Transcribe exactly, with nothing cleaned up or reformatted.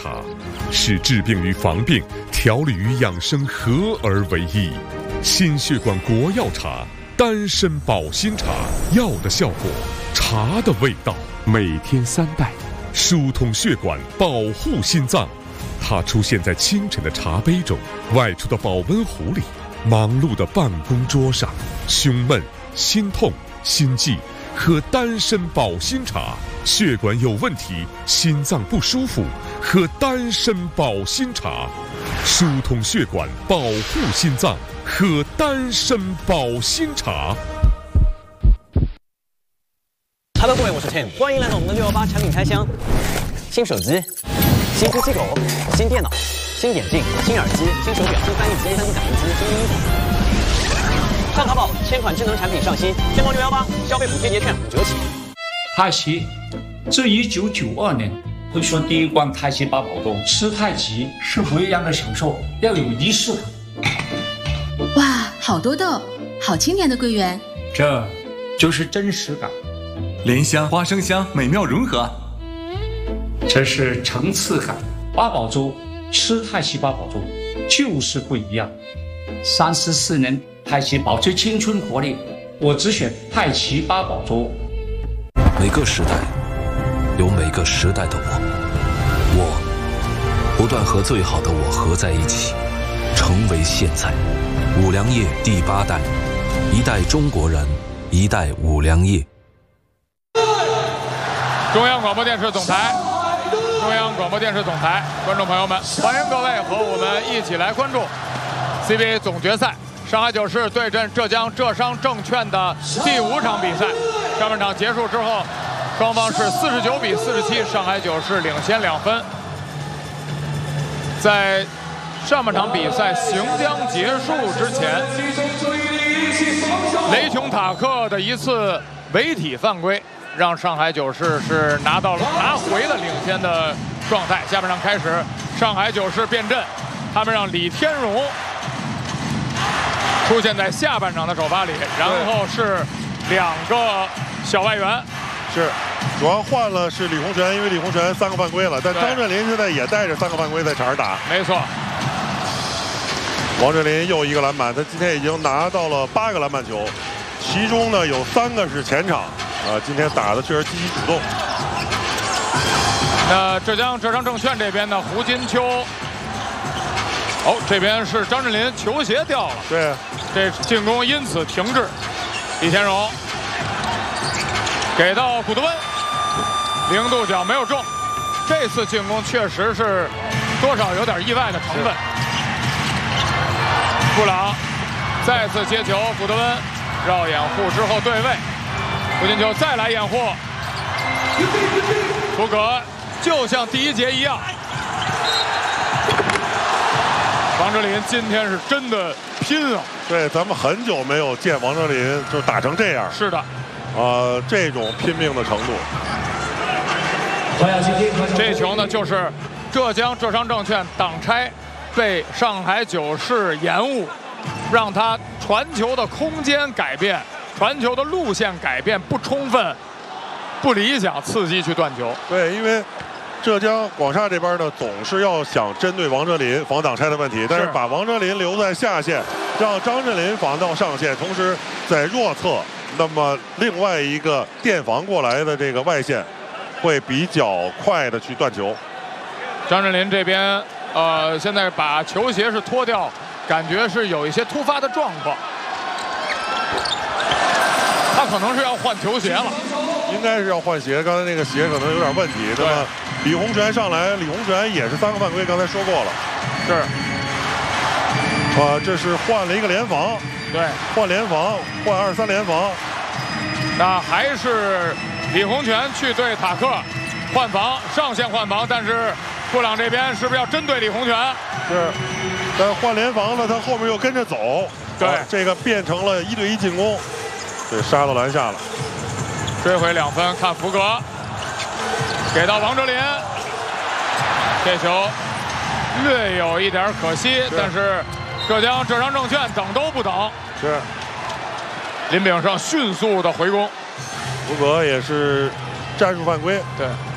茶，是治病与防病、调理与养生合而为一。心血管国药茶，丹参保心茶，药的效果，茶的味道，每天三袋，疏通血管，保护心脏。它出现在清晨的茶杯中，外出的保温壶里，忙碌的办公桌上。胸闷、心痛、心悸，喝丹参保心茶；血管有问题、心脏不舒服，喝丹参保心茶。疏通血管，保护心脏，喝丹参保心茶。 Hello， 各位，我是 Tim， 欢迎来到我们的六幺八产品开箱。新手机、新呼吸口、新电脑、新眼镜、新耳机、新手表、新翻译机、三 D 打印机、新衣服。上淘宝，千款智能产品上新，天猫六幺八消费补贴节券五折起。 太极，自一九九二年推出第一罐太极八宝粥，吃太极是不一样的享受，要有仪式感。 哇，好多豆，好清甜的桂圆， 这就是真实感。 莲香、花生香美妙融合， 这是层次感。八宝粥，吃太极八宝粥就是不一样。三十四年太极保持青春活力，我只选太极八宝粥。 每个时代有每个时代的我，我不断和最好的我合在一起，成为现在。五粮液第八代，一代中国人，一代五粮液。 中央广播电视总台，中央广播电视总台，观众朋友们，欢迎各位和我们一起来关注 C B A 总决赛，上海九市对阵浙江浙商证券的第五场比赛。上半场结束之后，双方是四十九比四十七，上海九市领先两分。在上半场比赛行将结束之前，雷琼塔克的一次违体犯规，让上海九市是拿到了拿回了领先的状态。下半场开始，上海九市变阵，他们让李天荣出现在下半场的首发里，然后是两个小外援。 是，主要换了是李洪权，因为李洪权三个犯规了，但张镇麟现在也带着三个犯规在场上打。 没错。 王镇麟又一个篮板，他今天已经拿到了八个篮板球，其中呢有三个是前场。啊，今天打的确实积极主动。 那浙江浙商证券这边呢，胡金秋。哦，这边是张镇麟球鞋掉了， 对， 这进攻因此停滞。李天荣给到古德温，零度角没有中。这次进攻确实是多少有点意外的成分。布朗再次接球，古德温绕掩护之后对位。胡金秋再来掩护，图格就像第一节一样。王哲林今天是真的拼啊！ 对，咱们很久没有见王哲林就打成这样。 是的， 呃，这种拼命的程度。 这球呢，就是浙江浙商证券挡拆被上海九市延误，让他传球的空间改变。传球的路线改变不充分，不理想，刺激去断球。 对，因为浙江广厦这边呢，总是要想针对王哲林防挡拆的问题，但是把王哲林留在下线，让张镇麟防到上线，同时在弱侧，那么另外一个垫防过来的这个外线会比较快的去断球。 张镇麟这边，呃，现在把球鞋是脱掉，感觉是有一些突发的状况。他可能是要换球鞋了， 应该是要换鞋。刚才那个鞋可能有点问题。那么李洪权上来，李洪权也是三个犯规，刚才说过了。 是。 啊，这是换了一个联防。 对， 换联防，换二三联防。 那还是李洪权去对塔克换防，上线换防，但是布朗这边是不是要针对李洪权？ 是。但换联防了，他后面又跟着走。 对， 啊、这个变成了一对一进攻。对，杀到篮下了， 追回两分。看福格给到王哲林，这球略有一点可惜，是但是浙江浙商证券等都不等。 是林炳胜迅速的回攻， 福格也是战术犯规。 对。